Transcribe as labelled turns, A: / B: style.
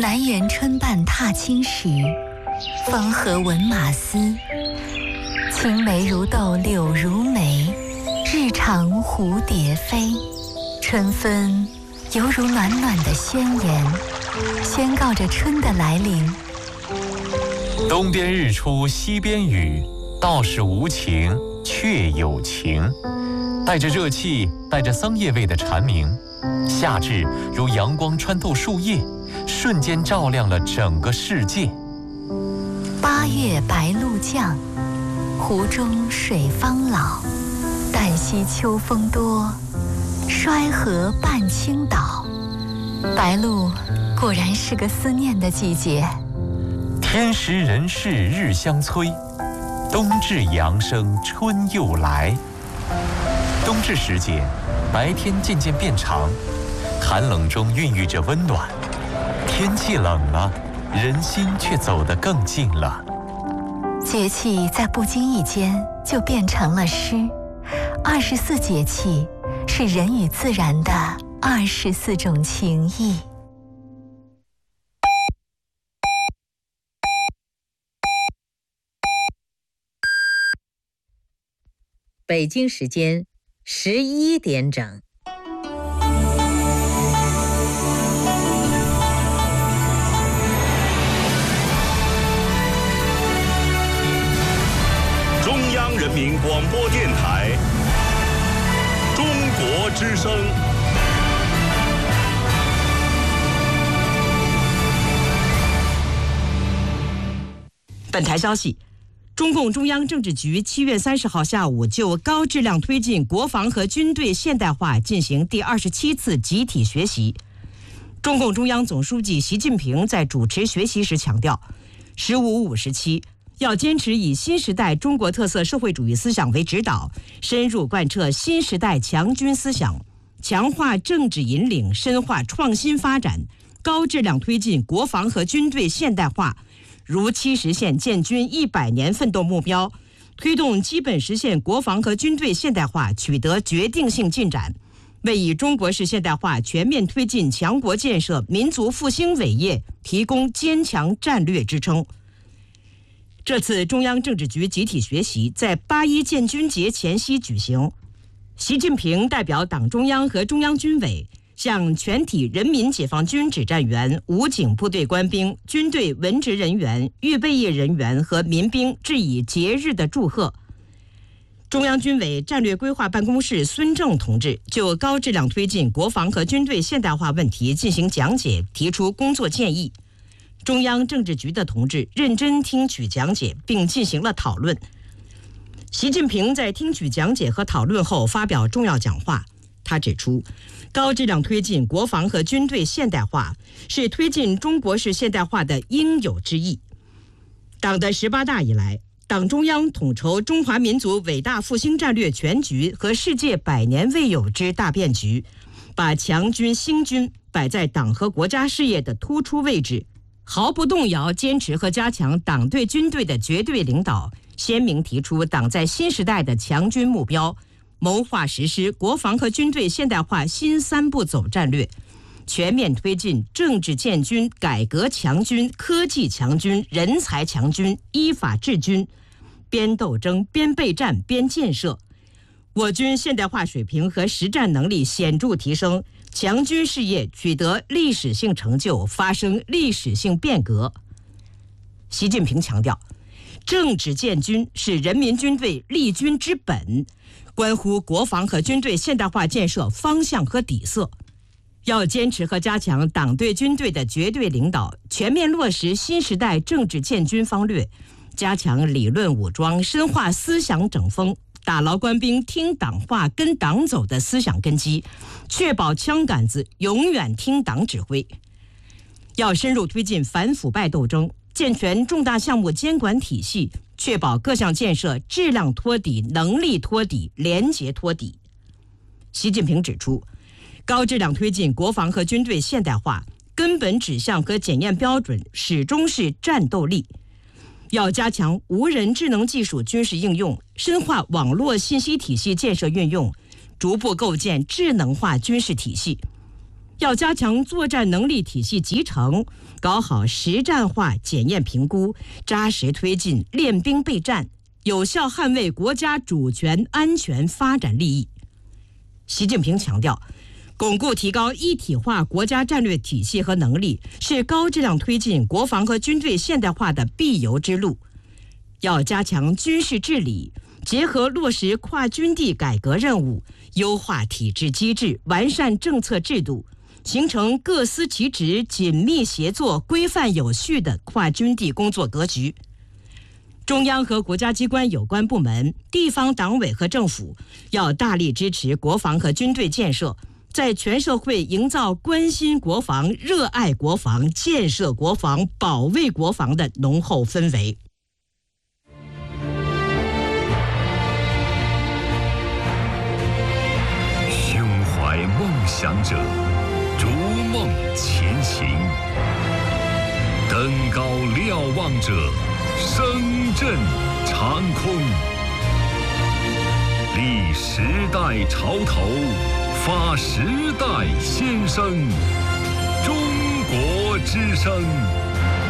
A: 南园春半踏青时，风和闻马嘶。青梅如豆柳如眉，日长蝴蝶飞。春分犹如暖暖的宣言，宣告着春的来临。
B: 东边日出西边雨，道是无晴却有晴。带着热气，带着桑叶味的蝉鸣，夏至如阳光穿透树叶，瞬间照亮了整个世界。
A: 8月白露降，湖中水方老。旦夕秋风多，衰河半倾倒。白露果然是个思念的季节。
B: 天时人事日相催，冬至阳生春又来。冬至时节，白天渐渐变长，寒冷中孕育着温暖。天气冷了，人心却走得更近了。
A: 节气在不经意间就变成了诗。24节气是人与自然的24种情谊。
C: 北京时间11点整。
D: 中央人民广播电台中国之声。
E: 本台消息，中共中央政治局7月30号下午就高质量推进国防和军队现代化进行第27次集体学习。中共中央总书记习近平在主持学习时强调，15、57要坚持以新时代中国特色社会主义思想为指导，深入贯彻新时代强军思想，强化政治引领，深化创新发展，高质量推进国防和军队现代化，如期实现建军100年奋斗目标，推动基本实现国防和军队现代化取得决定性进展，为以中国式现代化全面推进强国建设、民族复兴伟业提供坚强战略支撑。这次中央政治局集体学习在8·1建军节前夕举行，习近平代表党中央和中央军委向全体人民解放军指战员、武警部队官兵、军队文职人员、预备役人员和民兵致以节日的祝贺。中央军委战略规划办公室孙正同志就高质量推进国防和军队现代化问题进行讲解，提出工作建议。中央政治局的同志认真听取讲解，并进行了讨论。习近平在听取讲解和讨论后发表重要讲话，他指出，高质量推进国防和军队现代化是推进中国式现代化的应有之义。党的18大以来，党中央统筹中华民族伟大复兴战略全局和世界100年未有之大变局，把强军兴军摆在党和国家事业的突出位置，毫不动摇坚持和加强党对军队的绝对领导，鲜明提出党在新时代的强军目标，谋划实施国防和军队现代化新3步走战略，全面推进政治建军、改革强军、科技强军、人才强军、依法治军，边斗争边备战边建设。我军现代化水平和实战能力显著提升，强军事业取得历史性成就，发生历史性变革。习近平强调，政治建军是人民军队立军之本，关乎国防和军队现代化建设方向和底色。要坚持和加强党对军队的绝对领导，全面落实新时代政治建军方略，加强理论武装，深化思想整风，打牢官兵听党话、跟党走的思想根基，确保枪杆子永远听党指挥。要深入推进反腐败斗争，健全重大项目监管体系，确保各项建设质量托底、能力托底、廉洁托底。习近平指出，高质量推进国防和军队现代化，根本指向和检验标准始终是战斗力。要加强无人智能技术军事应用，深化网络信息体系建设运用，逐步构建智能化军事体系。 要加强作战能力体系集成，搞好实战化检验评估，扎实推进练兵备战，有效捍卫国家主权、安全、发展利益。习近平强调，巩固提高一体化国家战略体系和能力，是高质量推进国防和军队现代化的必由之路。要加强军事治理，结合落实跨军地改革任务，优化体制机制，完善政策制度，形成各司其职、紧密协作、规范有序的跨军地工作格局。中央和国家机关有关部门、地方党委和政府要大力支持国防和军队建设，在全社会营造关心国防、热爱国防、建设国防、保卫国防的浓厚氛围。
D: 胸怀梦想者，逐梦前行；登高瞭望者，声震长空。立时代潮头，发时代先声。中国之声。